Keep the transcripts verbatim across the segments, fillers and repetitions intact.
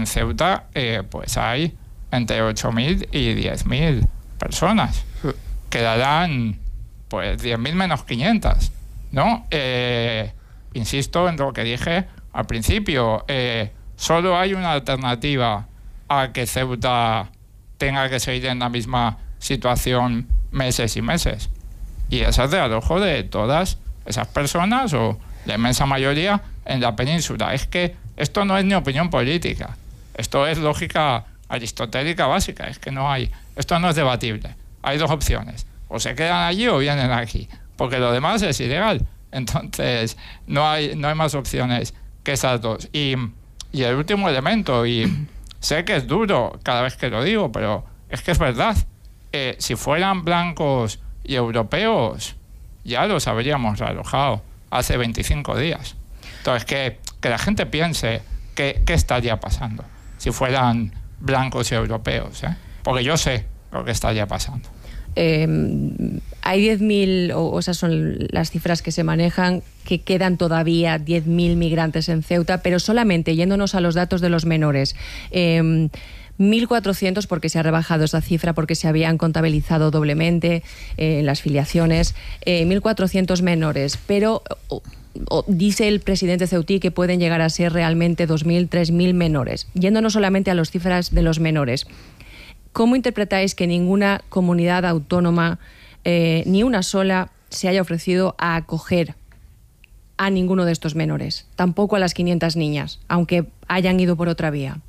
Ceuta eh, pues hay entre ocho mil y diez mil personas. Quedarán pues diez mil menos quinientas, ¿no? Eh, insisto en lo que dije al principio, eh, solo hay una alternativa a que Ceuta tenga que seguir en la misma situación meses y meses, y ese es el ojo de todas esas personas, o la inmensa mayoría en la península. Es que esto no es ni opinión política, esto es lógica aristotélica básica, es que no hay, esto no es debatible. Hay dos opciones, o se quedan allí o vienen aquí, porque lo demás es ilegal. Entonces no hay, no hay más opciones que esas dos. Y, y el último elemento, y sé que es duro cada vez que lo digo, pero es que es verdad, eh, si fueran blancos y europeos ya los habríamos alojado hace veinticinco días. Entonces que, que la gente piense qué estaría pasando si fueran blancos y europeos, ¿eh? Porque yo sé lo que estaría pasando. Eh, hay diez mil, o, o esas son las cifras que se manejan, que quedan todavía diez mil migrantes en Ceuta, pero solamente yéndonos a los datos de los menores, eh, mil cuatrocientos, porque se ha rebajado esa cifra, porque se habían contabilizado doblemente en eh, las filiaciones, eh, mil cuatrocientos menores, pero o, o, dice el presidente ceutí que pueden llegar a ser realmente dos mil, tres mil menores. Yéndonos solamente a las cifras de los menores, ¿cómo interpretáis que ninguna comunidad autónoma, eh, ni una sola, se haya ofrecido a acoger a ninguno de estos menores? Tampoco a las quinientas niñas, aunque hayan ido por otra vía.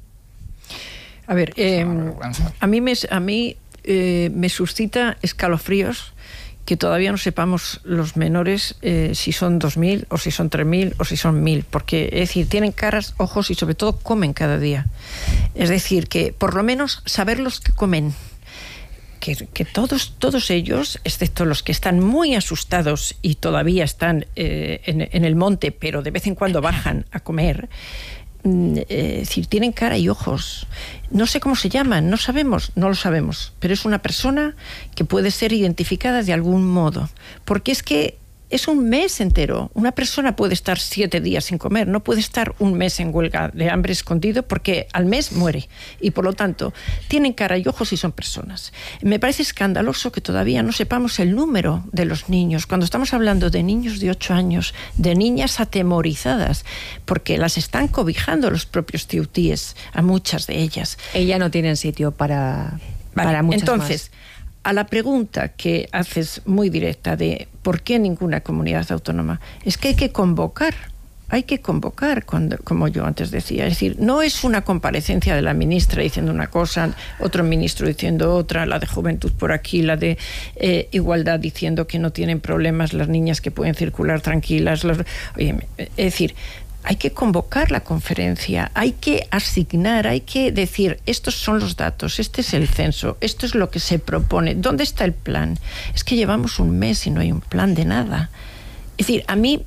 A ver, eh, a mí, me, a mí eh, me suscita escalofríos que todavía no sepamos los menores eh, si son dos mil o si son tres mil o si son mil, porque es decir, tienen caras, ojos y sobre todo comen cada día. Es decir, que por lo menos saber los que comen, que, que todos, todos ellos, excepto los que están muy asustados y todavía están eh, en, en el monte, pero de vez en cuando bajan a comer, Eh, es decir, tienen cara y ojos. No sé cómo se llaman, no sabemos, no lo sabemos, pero es una persona que puede ser identificada de algún modo, porque es que es un mes entero. Una persona puede estar siete días sin comer, no puede estar un mes en huelga de hambre escondido, porque al mes muere, y por lo tanto tienen cara y ojos y son personas. Me parece escandaloso que todavía no sepamos el número de los niños, cuando estamos hablando de niños de ocho años, de niñas atemorizadas, porque las están cobijando los propios ceutíes, a muchas de ellas. Ellas no tienen sitio para, vale, para muchas entonces, más. A la pregunta que haces muy directa de ¿por qué ninguna comunidad autónoma? Es que hay que convocar, hay que convocar, cuando, como yo antes decía. Es decir, no es una comparecencia de la ministra diciendo una cosa, otro ministro diciendo otra, la de Juventud por aquí, la de eh, Igualdad diciendo que no tienen problemas las niñas, que pueden circular tranquilas. Los, oye, es decir, hay que convocar la conferencia, hay que asignar, hay que decir, estos son los datos, este es el censo, esto es lo que se propone, ¿dónde está el plan? Es que llevamos un mes y no hay un plan de nada. Es decir, a mí,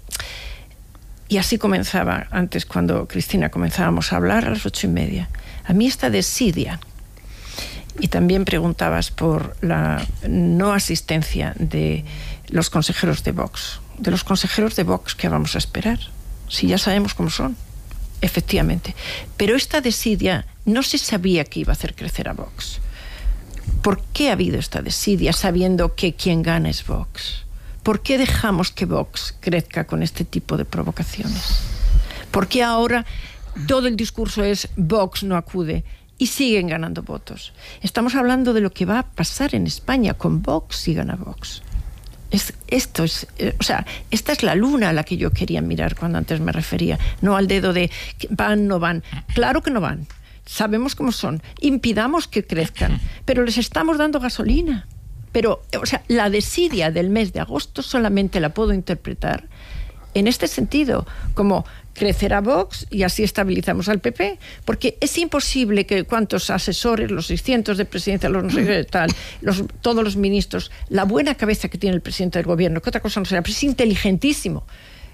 y así comenzaba antes cuando Cristina comenzábamos a hablar a las ocho y media, a mí esta desidia, y también preguntabas por la no asistencia de los consejeros de Vox, de los consejeros de Vox, ¿qué vamos a esperar? Si ya sabemos cómo son, efectivamente. Pero esta desidia no se sabía que iba a hacer crecer a Vox. ¿Por qué ha habido esta desidia sabiendo que quien gana es Vox? ¿Por qué dejamos que Vox crezca con este tipo de provocaciones? ¿Por qué ahora todo el discurso es Vox no acude y siguen ganando votos? Estamos hablando de lo que va a pasar en España con Vox si gana Vox. Es, esto es, eh, o sea, esta es la luna a la que yo quería mirar cuando antes me refería, no al dedo de van, no van. Claro que no van, sabemos cómo son, impidamos que crezcan, pero les estamos dando gasolina. Pero, o sea, la desidia del mes de agosto solamente la puedo interpretar en este sentido, como crecerá Vox y así estabilizamos al P P, porque es imposible que cuantos asesores, los seiscientos de presidencia, los no sé qué tal, los, todos los ministros, la buena cabeza que tiene el presidente del gobierno, que otra cosa no será, pero es inteligentísimo,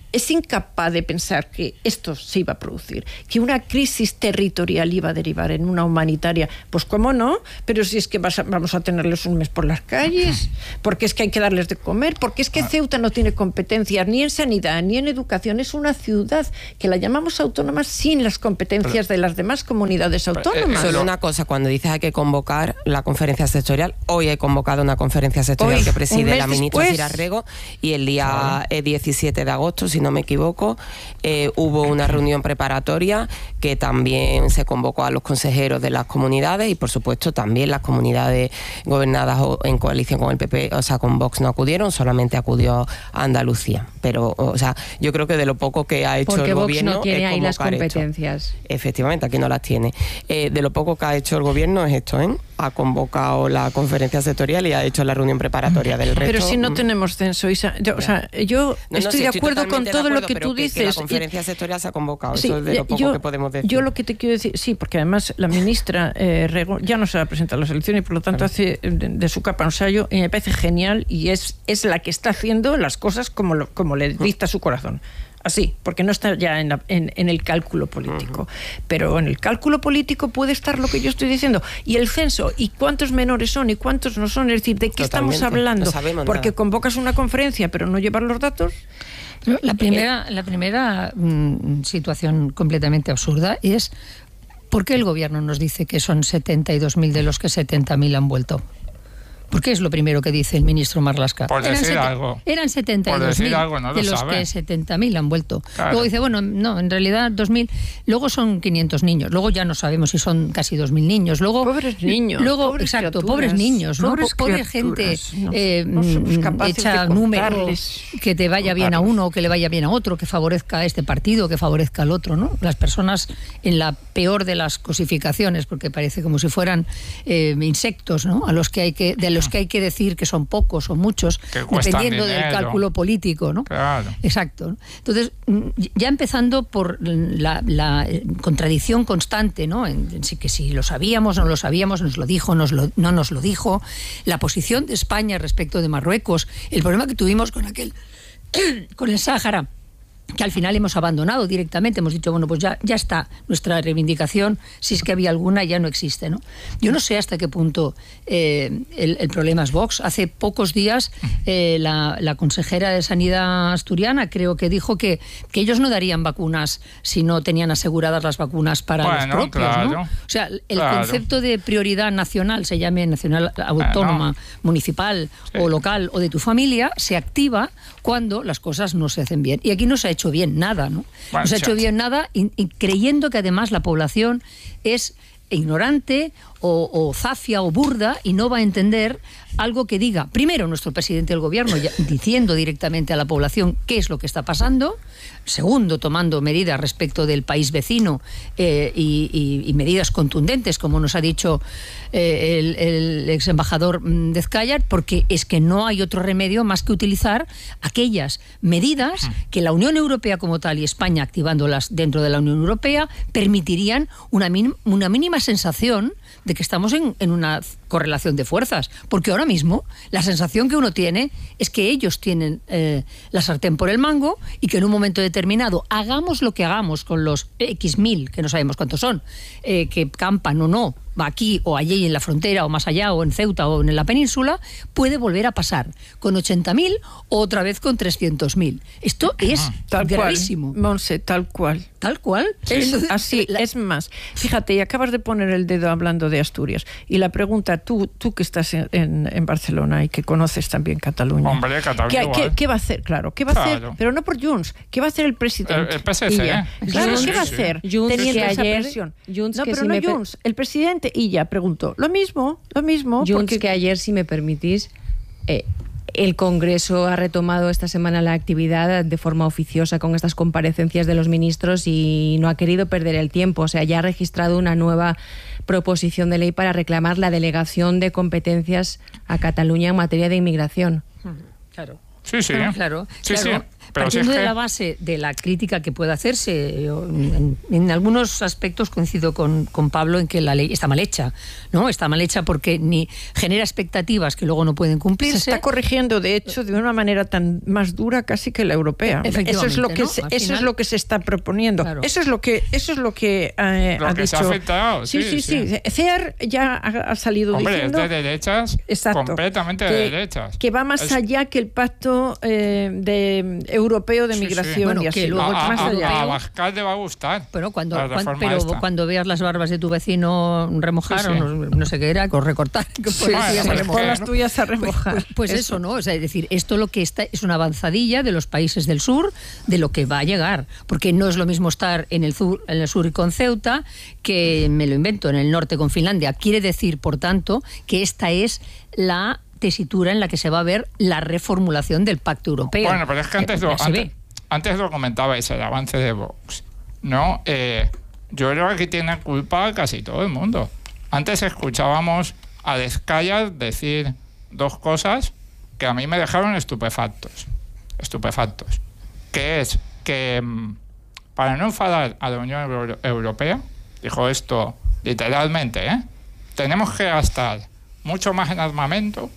es incapaz de pensar que esto se iba a producir, que una crisis territorial iba a derivar en una humanitaria, pues cómo no, pero si es que vas a, vamos a tenerles un mes por las calles, porque es que hay que darles de comer, porque es que Ceuta no tiene competencias ni en sanidad ni en educación, es una ciudad que la llamamos autónoma sin las competencias de las demás comunidades autónomas. Solo una cosa, cuando dices hay que convocar la conferencia sectorial, hoy he convocado una conferencia sectorial hoy, que preside la ministra Cira Rego, y el día eh, diecisiete de agosto, si no me equivoco, eh, hubo una reunión preparatoria que también se convocó a los consejeros de las comunidades y, por supuesto, también las comunidades gobernadas en coalición con el P P, o sea, con Vox no acudieron, solamente acudió a Andalucía. Pero, o sea, yo creo que de lo poco que ha hecho Porque el Vox gobierno no tiene es ahí las competencias. Esto. Efectivamente, aquí no las tiene. Eh, de lo poco que ha hecho el gobierno es esto, ¿eh? Ha convocado la conferencia sectorial y ha hecho la reunión preparatoria del resto. Pero si no tenemos censo, Isa, yo, o sea, yo no, no, estoy sí, de estoy acuerdo con todo acuerdo, lo que tú que, dices. Que la conferencia sectorial se ha convocado, sí, eso es de lo poco yo, que podemos decir. Yo lo que te quiero decir, sí, porque además la ministra eh, Rego ya no se va a presentar a las elecciones y por lo tanto claro. hace de, de su capa un sayo y me parece genial y es, es la que está haciendo las cosas como, lo, como le dicta su corazón. Así, porque no está ya en, la, en, en el cálculo político. Uh-huh. Pero en el cálculo político puede estar lo que yo estoy diciendo. Y el censo, y cuántos menores son y cuántos no son. Es decir, ¿de qué Totalmente. estamos hablando? No sabemos porque nada. Convocas una conferencia, pero no llevas los datos. La primera, la primera mmm, situación completamente absurda es ¿por qué el gobierno nos dice que son setenta y dos mil de los que setenta mil han vuelto? ¿Por qué es lo primero que dice el ministro Marlaska? Por eran decir sete, algo. Eran setenta y dos mil, no de los sabe. que setenta mil han vuelto. Claro. Luego dice, bueno, no, en realidad dos mil. Luego son quinientos niños. Luego ya no sabemos si son casi dos mil niños. Luego, pobres niños. Luego, pobres exacto, criaturas, pobres niños. ¿no? Pobres Pobre gente no, eh, no echa números que te vaya bien a uno o que le vaya bien a otro, que favorezca a este partido, que favorezca al otro, ¿no? Las personas en la peor de las cosificaciones, porque parece como si fueran eh, insectos, ¿no? A los que hay que, de los que hay que decir que son pocos o muchos, dependiendo del cálculo político, ¿no? Claro. Exacto. Entonces, ya empezando por la, la contradicción constante, ¿no? En, en sí que si lo sabíamos, no lo sabíamos, nos lo dijo, nos lo, no nos lo dijo, la posición de España respecto de Marruecos, el problema que tuvimos con aquel, con el Sáhara, que al final hemos abandonado directamente, hemos dicho, bueno, pues ya, ya está, nuestra reivindicación, si es que había alguna, ya no existe, ¿no? Yo no sé hasta qué punto eh, el, el problema es Vox. Hace pocos días eh, la, la consejera de Sanidad asturiana creo que dijo que, que ellos no darían vacunas si no tenían aseguradas las vacunas para bueno, los propios, claro, ¿no? O sea, el claro. concepto de prioridad nacional, se llame nacional, autónoma, bueno. municipal sí. o local o de tu familia, se activa cuando las cosas no se hacen bien. Y aquí no se ha hecho bien nada, ¿no? Bueno, no se ha hecho bien nada y, y creyendo que además la población es ignorante o, o zafia o burda y no va a entender algo que diga, primero, nuestro presidente del gobierno ya, diciendo directamente a la población qué es lo que está pasando, segundo, tomando medidas respecto del país vecino eh, y, y, y medidas contundentes, como nos ha dicho eh, el, el ex embajador de Ezcayar, porque es que no hay otro remedio más que utilizar aquellas medidas que la Unión Europea como tal y España activándolas dentro de la Unión Europea permitirían una, min, una mínima sensación de que estamos en, en una correlación de fuerzas, porque ahora mismo la sensación que uno tiene es que ellos tienen eh, la sartén por el mango y que en un momento determinado, hagamos lo que hagamos con los X mil, que no sabemos cuántos son, eh, que campan o no, aquí o allí en la frontera o más allá o en Ceuta o en la península, puede volver a pasar con ochenta mil o otra vez con trescientos mil. Esto es tal gravísimo. Cual, Monse, tal cual. Tal cual. Es así, la... es más. Fíjate, y acabas de poner el dedo hablando de Asturias. Y la pregunta, tú, tú que estás en, en, en Barcelona y que conoces también Cataluña. Hombre, Cataluña. ¿Qué, qué, ¿Qué va a hacer? Claro, ¿qué va claro. a hacer? Pero no por Junts. ¿Qué va a hacer el presidente? El, el P S C, ¿eh? Claro, sí, ¿qué sí, va a sí. hacer? Junts teniendo que esa ayer, presión. Junts no, que pero si no me Junts. El presidente y ya preguntó. Lo mismo, lo mismo. Junts porque... que ayer, si me permitís, eh, el Congreso ha retomado esta semana la actividad de forma oficiosa con estas comparecencias de los ministros y no ha querido perder el tiempo. O sea, ya ha registrado una nueva proposición de ley para reclamar la delegación de competencias a Cataluña en materia de inmigración. Claro. Sí, sí. Claro, claro. Sí, claro. sí. Pero partiendo si es que... de la base de la crítica que puede hacerse, yo, en, en algunos aspectos coincido con, con Pablo en que la ley está mal hecha, ¿no? Está mal hecha porque ni genera expectativas que luego no pueden cumplirse. Se está corrigiendo, de hecho, de una manera tan más dura casi que la europea. Eso es lo que, ¿no? se, eso final... es lo que se está proponiendo. Claro. Eso es lo que, eso es lo que eh, lo ha que dicho. Se ha afectado. Sí, sí, sí. sí. C E A R ya ha, ha salido Hombre, diciendo. es de derechas, exacto, completamente que, de derechas. Que va más es... allá que el pacto eh, de, europeo de migración. Sí, sí. Bueno, y así. Que luego a, más a, allá. A Abascal le va a gustar. Pero cuando, cuando, pero cuando veas las barbas de tu vecino remojar, sí, sí. o no, no sé qué era, o recortar. Que sí, sí, sí, pon las tuyas a remojar. Pues, pues, pues eso, ¿no? O sea, es decir, esto lo que está es una avanzadilla de los países del sur, de lo que va a llegar. Porque no es lo mismo estar en el sur, en el sur y con Ceuta, que me lo invento, en el norte con Finlandia. Quiere decir, por tanto, que esta es la tesitura en la que se va a ver la reformulación del Pacto Europeo. Bueno, pero es que antes lo, antes, antes lo comentabais, el avance de Vox, ¿no? Eh, yo creo que aquí tiene culpa casi todo el mundo. Antes escuchábamos a Descallas decir dos cosas que a mí me dejaron estupefactos. Estupefactos. Que es que, para no enfadar a la Unión Euro- Europea, dijo esto literalmente, ¿eh? Tenemos que gastar mucho más en armamento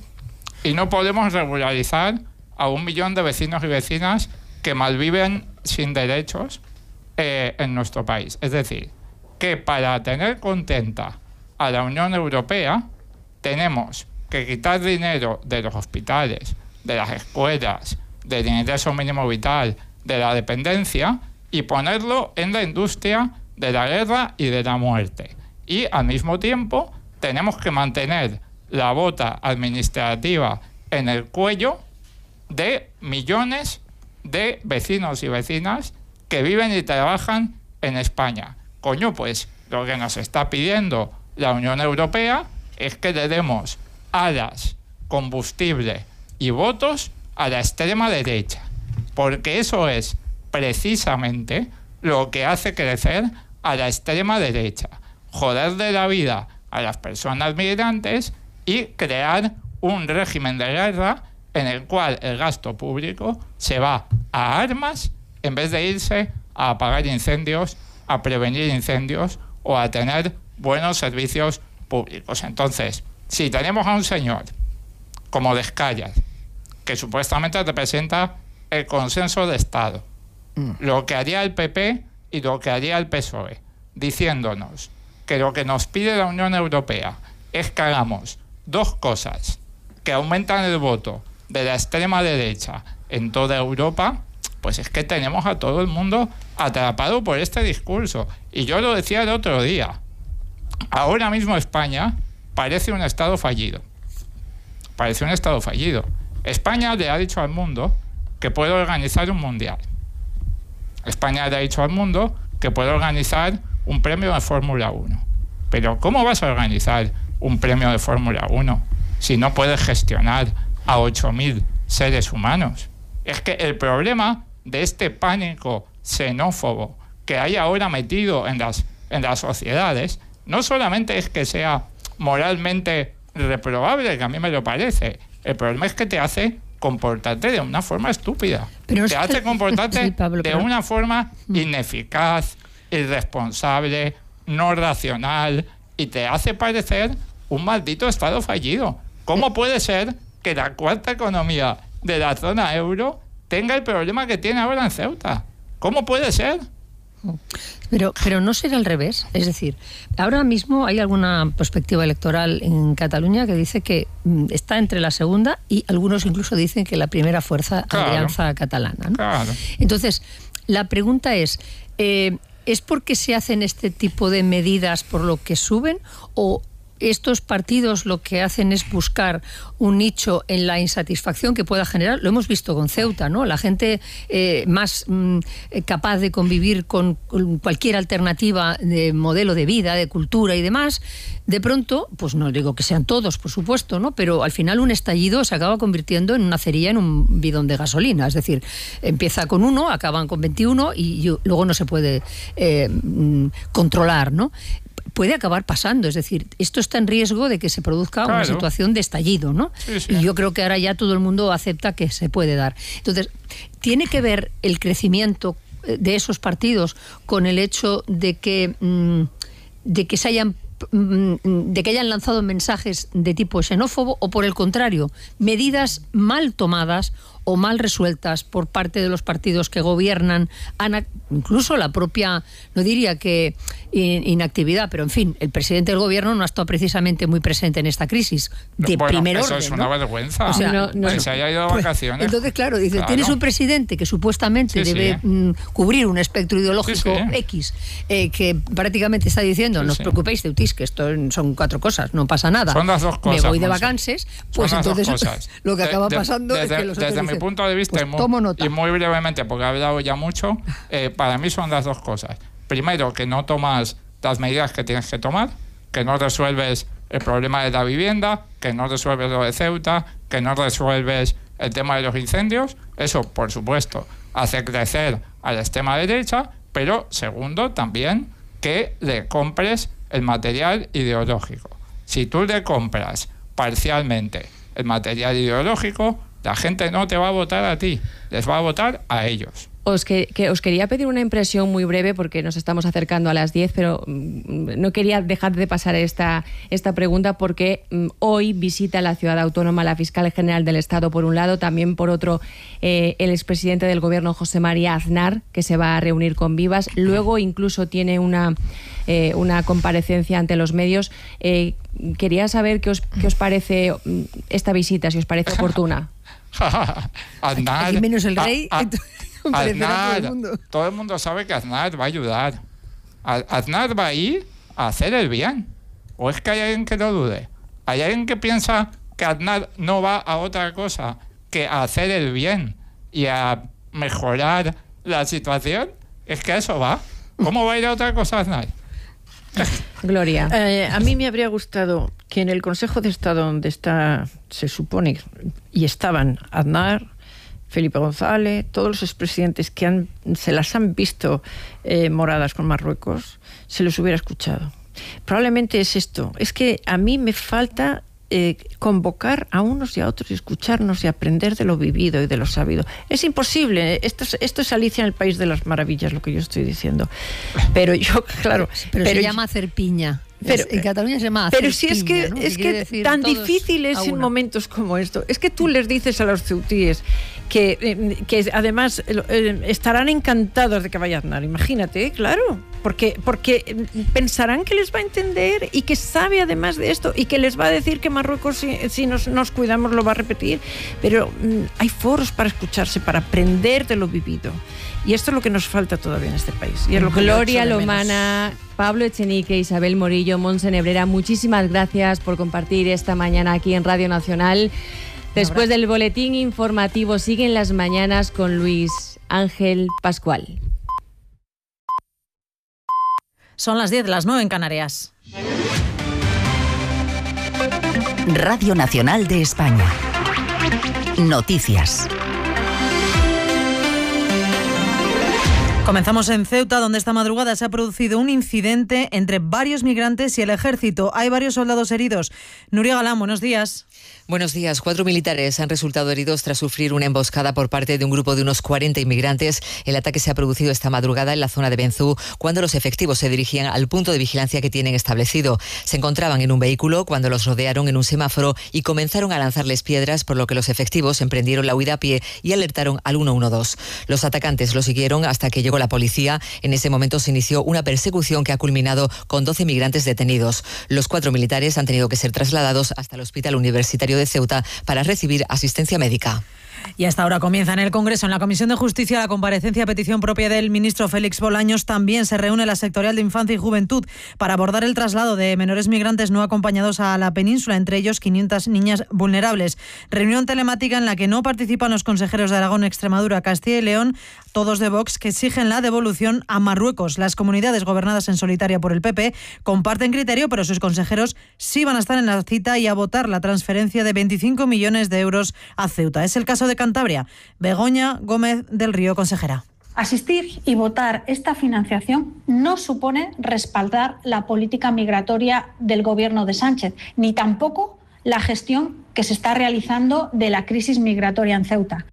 y no podemos regularizar a un millón de vecinos y vecinas que malviven sin derechos eh, en nuestro país. Es decir, que para tener contenta a la Unión Europea tenemos que quitar dinero de los hospitales, de las escuelas, del ingreso mínimo vital, de la dependencia y ponerlo en la industria de la guerra y de la muerte. Y al mismo tiempo tenemos que mantener la bota administrativa en el cuello de millones de vecinos y vecinas que viven y trabajan en España. Coño, pues lo que nos está pidiendo la Unión Europea es que le demos alas, combustible y votos a la extrema derecha, porque eso es precisamente lo que hace crecer a la extrema derecha, joderle la vida a las personas migrantes y crear un régimen de guerra en el cual el gasto público se va a armas en vez de irse a apagar incendios, a prevenir incendios o a tener buenos servicios públicos. Entonces, si tenemos a un señor como Descallas, que supuestamente representa el consenso de Estado, mm. lo que haría el P P y lo que haría el P S O E, diciéndonos que lo que nos pide la Unión Europea es que hagamos dos cosas que aumentan el voto de la extrema derecha en toda Europa, pues es que tenemos a todo el mundo atrapado por este discurso. Y yo lo decía el otro día, ahora mismo España parece un Estado fallido. Parece un Estado fallido. España le ha dicho al mundo que puede organizar un mundial. España le ha dicho al mundo que puede organizar un premio de Fórmula uno. Pero ¿cómo vas a organizar un premio de Fórmula uno si no puedes gestionar a ocho mil seres humanos? Es que el problema de este pánico xenófobo que hay ahora metido en las, en las sociedades no solamente es que sea moralmente reprobable, que a mí me lo parece, el problema es que te hace comportarte de una forma estúpida. Pero te hace comportarte sí, Pablo, de pero... una forma ineficaz, irresponsable, no racional, y te hace parecer un maldito Estado fallido. ¿Cómo puede ser que la cuarta economía de la zona euro tenga el problema que tiene ahora en Ceuta? ¿Cómo puede ser? Pero, pero no será al revés. Es decir, ahora mismo hay alguna perspectiva electoral en Cataluña que dice que está entre la segunda y algunos incluso dicen que la primera fuerza claro. Alianza Catalana, ¿no? Claro. Entonces, la pregunta es, eh, ¿es porque se hacen este tipo de medidas por lo que suben o estos partidos lo que hacen es buscar un nicho en la insatisfacción que pueda generar? Lo hemos visto con Ceuta, ¿no? La gente eh, más mm, capaz de convivir con cualquier alternativa de modelo de vida, de cultura y demás, de pronto, pues no digo que sean todos, por supuesto, ¿no? Pero al final un estallido se acaba convirtiendo en una cerilla en un bidón de gasolina. Es decir, empieza con uno, acaban con veintiuno y luego no se puede eh, controlar, ¿no? puede acabar pasando. Es decir, esto está en riesgo de que se produzca claro. una situación de estallido, ¿no? Sí, sí. Y yo creo que ahora ya todo el mundo acepta que se puede dar. Entonces, ¿tiene que ver el crecimiento de esos partidos con el hecho de que, de que se hayan de que hayan lanzado mensajes de tipo xenófobo, o por el contrario, medidas mal tomadas o mal resueltas por parte de los partidos que gobiernan, incluso la propia, no diría que inactividad, pero en fin, el presidente del gobierno no ha estado precisamente muy presente en esta crisis de bueno, primer eso orden, es una ¿no? vergüenza, o sea, no, no, que se haya ido de vacaciones. Pues, entonces, claro, dice, claro. tienes un presidente que supuestamente sí, debe sí. Mm, cubrir un espectro ideológico sí, sí. X, eh, que prácticamente está diciendo, sí, no os sí. preocupéis, Teutís, que esto son cuatro cosas, no pasa nada. Son las dos cosas. Me voy de vacances, pues entonces lo que acaba de, pasando de, es que los desde otros mi dicen, punto de vista, pues, y, muy, tomo nota. y muy brevemente, porque he hablado ya mucho, eh, para mí son las dos cosas. Primero, que no tomas las medidas que tienes que tomar, que no resuelves el problema de la vivienda, que no resuelves lo de Ceuta, que no resuelves el tema de los incendios. Eso, por supuesto, hace crecer a la extrema derecha, pero segundo, también que le compres el material ideológico. Si tú le compras parcialmente el material ideológico, la gente no te va a votar a ti, les va a votar a ellos. Os, que, que os quería pedir una impresión muy breve porque nos estamos acercando a las diez, pero mm, no quería dejar de pasar esta, esta pregunta porque mm, hoy visita la ciudad autónoma la fiscal general del Estado por un lado, también por otro eh, el expresidente del gobierno José María Aznar, que se va a reunir con Vivas. Luego incluso tiene una, eh, una comparecencia ante los medios. Eh, quería saber qué os, qué os parece esta visita, si os parece oportuna. Aznar, aquí menos el rey. A, a, Aznar, todo el, mundo. todo el mundo sabe que Aznar va a ayudar. Aznar va a ir a hacer el bien. ¿O es que hay alguien que lo dude? ¿Hay alguien que piensa que Aznar no va a otra cosa que a hacer el bien y a mejorar la situación? Es que a eso va. ¿Cómo va a ir a otra cosa Aznar? Gloria. Eh, a mí me habría gustado que en el Consejo de Estado, donde está, se supone, y estaban Aznar, Felipe González, todos los expresidentes que han, se las han visto eh, moradas con Marruecos, se los hubiera escuchado. Probablemente es esto. Es que a mí me falta eh, convocar a unos y a otros y escucharnos y aprender de lo vivido y de lo sabido. Es imposible. Esto es, esto es Alicia en el País de las Maravillas, lo que yo estoy diciendo. Pero yo, claro... Pero, pero se yo, llama hacer piña. Pero, en Cataluña se llama hacer pero si es que, piña, ¿no? es que tan difícil es en momentos como esto. Es que tú les dices a los ceutíes que, eh, que además eh, estarán encantados de que vaya Aznar. Imagínate, claro. Porque, porque pensarán que les va a entender y que sabe además de esto y que les va a decir que Marruecos, si, si nos, nos cuidamos, lo va a repetir. Pero mm, hay foros para escucharse, para aprender de lo vivido. Y esto es lo que nos falta todavía en este país. Y es lo que Gloria Lomana, Pablo Echenique, Isabel Morillo, Montse Nebrera, muchísimas gracias por compartir esta mañana aquí en Radio Nacional. Después del boletín informativo siguen las mañanas con Luis Ángel Pascual. Son las diez, las nueve en Canarias. Radio Nacional de España. Noticias. Comenzamos en Ceuta, donde esta madrugada se ha producido un incidente entre varios migrantes y el ejército. Hay varios soldados heridos. Nuria Galán, buenos días. Buenos días. Cuatro militares han resultado heridos tras sufrir una emboscada por parte de un grupo de unos cuarenta inmigrantes. El ataque se ha producido esta madrugada en la zona de Benzú, cuando los efectivos se dirigían al punto de vigilancia que tienen establecido. Se encontraban en un vehículo cuando los rodearon en un semáforo y comenzaron a lanzarles piedras, por lo que los efectivos emprendieron la huida a pie y alertaron al uno uno dos. Los atacantes lo siguieron hasta que llegó la policía. En ese momento se inició una persecución que ha culminado con doce migrantes detenidos. Los cuatro militares han tenido que ser trasladados hasta el Hospital Universitario de Ceuta para recibir asistencia médica. Y hasta ahora comienza en el Congreso, en la Comisión de Justicia, la comparecencia a petición propia del ministro Félix Bolaños. También se reúne la sectorial de Infancia y Juventud para abordar el traslado de menores migrantes no acompañados a la península, entre ellos quinientas niñas vulnerables. Reunión telemática en la que no participan los consejeros de Aragón, Extremadura, Castilla y León, todos de Vox, que exigen la devolución a Marruecos. Las comunidades gobernadas en solitaria por el P P comparten criterio, pero sus consejeros sí van a estar en la cita y a votar la transferencia de veinticinco millones de euros a Ceuta. Es el caso de Cantabria. Begoña Gómez del Río, consejera. Asistir y votar esta financiación no supone respaldar la política migratoria del gobierno de Sánchez, ni tampoco la gestión que se está realizando de la crisis migratoria en Ceuta.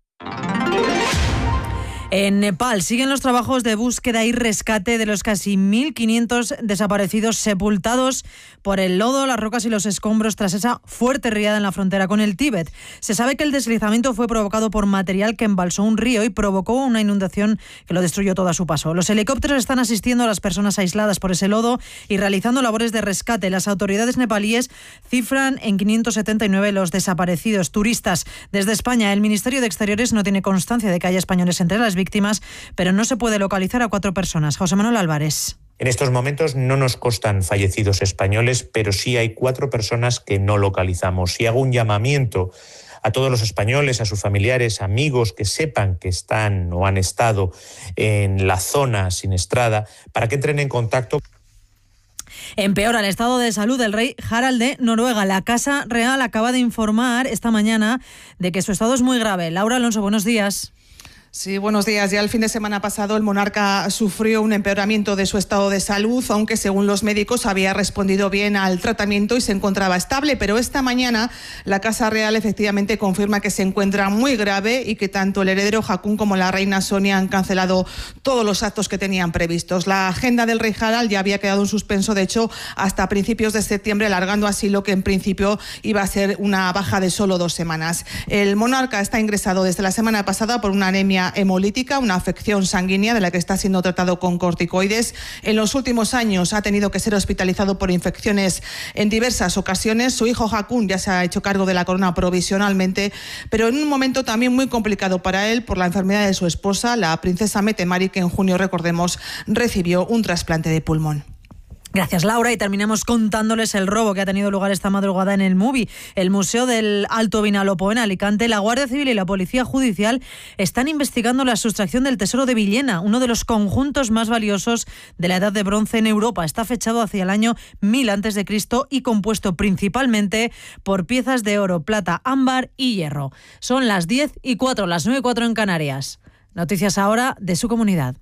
En Nepal siguen los trabajos de búsqueda y rescate de los casi mil quinientos desaparecidos sepultados por el lodo, las rocas y los escombros tras esa fuerte riada en la frontera con el Tíbet. Se sabe que el deslizamiento fue provocado por material que embalsó un río y provocó una inundación que lo destruyó todo a su paso. Los helicópteros están asistiendo a las personas aisladas por ese lodo y realizando labores de rescate. Las autoridades nepalíes cifran en quinientos setenta y nueve los desaparecidos turistas. Desde España, el Ministerio de Exteriores no tiene constancia de que haya españoles entre las víctimas, pero no se puede localizar a cuatro personas. José Manuel Álvarez. En estos momentos no nos constan fallecidos españoles, pero sí hay cuatro personas que no localizamos. Y hago un llamamiento a todos los españoles, a sus familiares, amigos que sepan que están o han estado en la zona siniestrada, para que entren en contacto. Empeora el estado de salud del rey Harald de Noruega. La Casa Real acaba de informar esta mañana de que su estado es muy grave. Laura Alonso, buenos días. Sí, buenos días. Ya el fin de semana pasado el monarca sufrió un empeoramiento de su estado de salud, aunque según los médicos había respondido bien al tratamiento y se encontraba estable, pero esta mañana la Casa Real efectivamente confirma que se encuentra muy grave y que tanto el heredero Haakon como la reina Sonia han cancelado todos los actos que tenían previstos. La agenda del rey Harald ya había quedado en suspenso, de hecho, hasta principios de septiembre, alargando así lo que en principio iba a ser una baja de solo dos semanas. El monarca está ingresado desde la semana pasada por una anemia hemolítica, una afección sanguínea de la que está siendo tratado con corticoides. En los últimos años ha tenido que ser hospitalizado por infecciones en diversas ocasiones. Su hijo Haakon ya se ha hecho cargo de la corona provisionalmente, pero en un momento también muy complicado para él por la enfermedad de su esposa, la princesa Mette-Marit, que en junio, recordemos, recibió un trasplante de pulmón. Gracias, Laura. Y terminamos contándoles el robo que ha tenido lugar esta madrugada en el MUBI, el Museo del Alto Vinalopó en Alicante. La Guardia Civil y la Policía Judicial están investigando la sustracción del Tesoro de Villena, uno de los conjuntos más valiosos de la Edad de Bronce en Europa. Está fechado hacia el año mil antes de Cristo y compuesto principalmente por piezas de oro, plata, ámbar y hierro. Son las diez y cuatro, las nueve y cuatro en Canarias. Noticias ahora de su comunidad.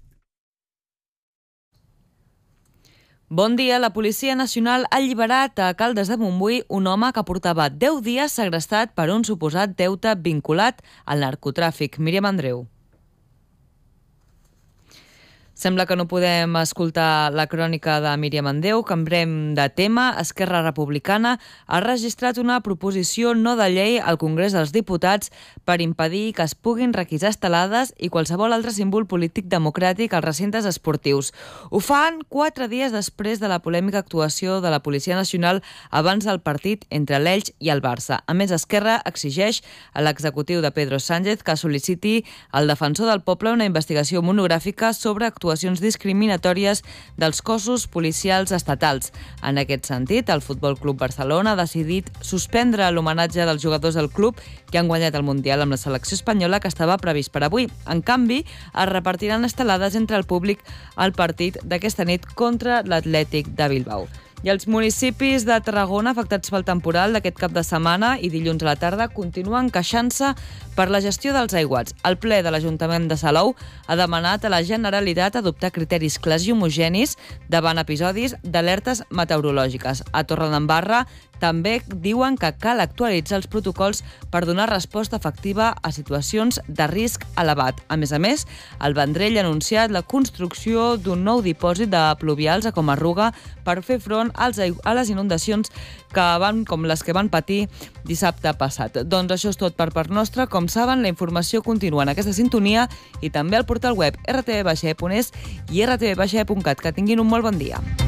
Bon dia. La Policia Nacional ha alliberat a Caldes de Montbui un home que portava deu dies segrestat per un suposat deute vinculat al narcotràfic. Míriam Andreu. Sembla que no podem escoltar la crònica de Míriam Andreu. Canviem de tema. Esquerra Republicana ha registrat una proposició no de llei al Congrés dels Diputats per impedir que es puguin requisar estelades i qualsevol altre símbol polític democràtic als recintes esportius. Ho fan quatre dies després de la polèmica actuació de la Policia Nacional abans del partit entre l'Elx i el Barça. A més, Esquerra exigeix a l'executiu de Pedro Sánchez que sol·liciti al defensor del poble una investigació monogràfica sobre actuacions actuacions discriminatòries dels cossos policials estatals. En aquest sentit, el Futbol Club Barcelona ha decidit suspendre l'homenatge dels jugadors del club que han guanyat el Mundial amb la selecció espanyola que estava previst per avui. En canvi, es repartiran estelades entre el públic al partit d'aquesta nit contra l'Atlètic de Bilbao. I els municipis de Tarragona afectats pel temporal d'aquest cap de setmana i dilluns a la tarda continuen queixant-se per la gestió dels aiguats. El ple de l'Ajuntament de Salou ha demanat a la Generalitat adoptar criteris clars i homogenis davant episodis d'alertes meteorològiques. A Torredembarra també diuen que cal actualitzar els protocols per donar resposta efectiva a situacions de risc elevat. A més a més, el Vendrell ha anunciat la construcció d'un nou dipòsit de pluvials a Comarruga per fer front als, a les inundacions que van, com les que van patir dissabte passat. Doncs això és tot per part nostra. Com saben, la informació continua en aquesta sintonia i també al portal web r t v baix e punt es i r t v baix e punt cat. Que tinguin un molt bon dia.